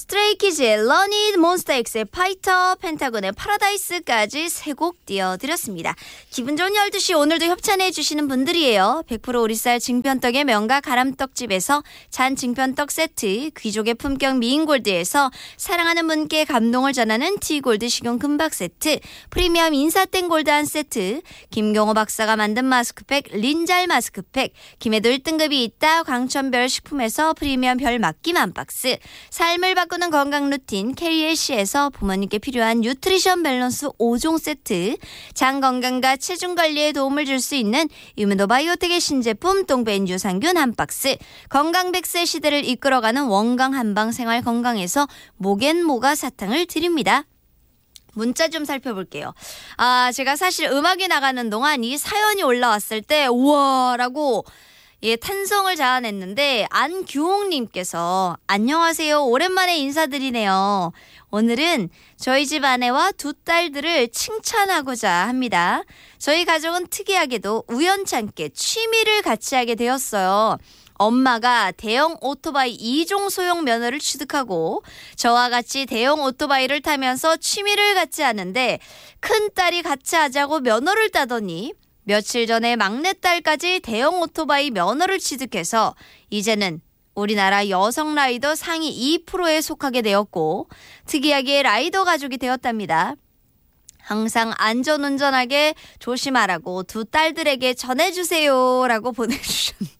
스트레이키즈의 러닛, 몬스타엑스의 파이터, 펜타곤의 파라다이스까지 세 곡 띄워드렸습니다. 기분 좋은 12시 오늘도 협찬해주시는 분들이에요. 100% 오리쌀 징변떡의 명가 가람떡집에서 잔 징변떡 세트, 귀족의 품격 미인골드에서 사랑하는 분께 감동을 전하는 티골드 식용 금박 세트, 프리미엄 인사땡 골드 한 세트, 김경호 박사가 만든 마스크팩 린잘 마스크팩, 김해도 1등급이 있다 광천별 식품에서 프리미엄 별 맡김 한 박스, 삶을 바꾸는 건강 루틴 캐리엘시에서 부모님께 필요한 뉴트리션 밸런스 5종 세트, 장 건강과 체중 관리에 도움을 줄 수 있는 유메노 바이오텍의 신제품 똥벤 유산균 한 박스, 건강 100세 시대를 이끌어가는 원강 한방 생활 건강에서 목앤모가 사탕을 드립니다. 문자 좀 살펴볼게요. 제가 사실 음악이 나가는 동안 이 사연이 올라왔을 때 우와라고 탄성을 자아냈는데 안규홍님께서 안녕하세요. 오랜만에 인사드리네요. 오늘은 저희 집 아내와 두 딸들을 칭찬하고자 합니다. 저희 가족은 특이하게도 우연찮게 취미를 같이 하게 되었어요. 엄마가 대형 오토바이 2종 소형 면허를 취득하고 저와 같이 대형 오토바이를 타면서 취미를 같이 하는데 큰딸이 같이 하자고 면허를 따더니 며칠 전에 막내딸까지 대형 오토바이 면허를 취득해서 이제는 우리나라 여성 라이더 상위 2%에 속하게 되었고 특이하게 라이더 가족이 되었답니다. 항상 안전운전하게 조심하라고 두 딸들에게 전해주세요 라고 보내주셨는데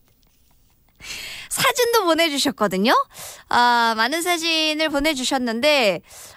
사진도 보내주셨거든요. 많은 사진을 보내주셨는데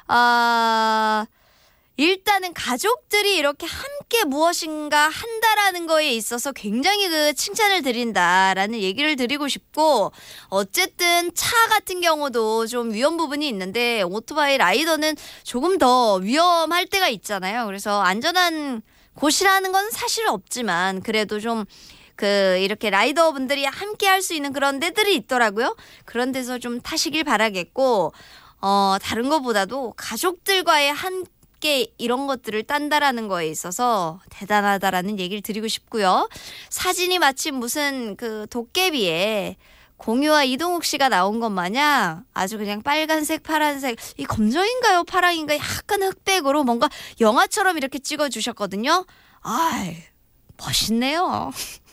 일단은 가족들이 이렇게 함께 무엇인가 한다라는 거에 있어서 굉장히 칭찬을 드린다라는 얘기를 드리고 싶고, 어쨌든 차 같은 경우도 좀 위험 부분이 있는데 오토바이 라이더는 조금 더 위험할 때가 있잖아요. 그래서 안전한 곳이라는 건 사실 없지만 그래도 좀 이렇게 라이더 분들이 함께 할 수 있는 그런 데들이 있더라고요. 그런 데서 좀 타시길 바라겠고, 다른 것보다도 가족들과의 함께 이런 것들을 딴다라는 거에 있어서 대단하다라는 얘기를 드리고 싶고요. 사진이 마치 무슨 도깨비에 공유와 이동욱 씨가 나온 것 마냥 아주 그냥 빨간색, 파란색, 이 검정인가요? 파랑인가요? 약간 흑백으로 뭔가 영화처럼 이렇게 찍어주셨거든요. 멋있네요.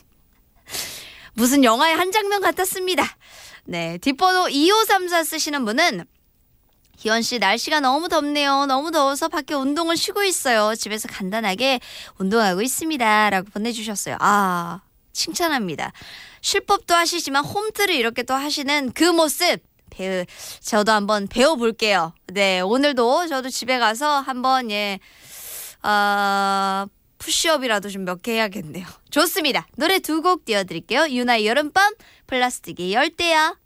무슨 영화의 한 장면 같았습니다. 네, 뒷번호 2534 쓰시는 분은 희원씨 날씨가 너무 덥네요. 너무 더워서 밖에 운동을 쉬고 있어요. 집에서 간단하게 운동하고 있습니다. 라고 보내주셨어요. 칭찬합니다. 쉴 법도 하시지만 홈트를 이렇게 또 하시는 그 모습 저도 한번 배워볼게요. 네, 오늘도 저도 집에 가서 한번 푸시업이라도 좀 몇 개 해야겠네요. 좋습니다. 노래 두 곡 띄워드릴게요. 유나의 여름밤, 플라스틱의 열대야.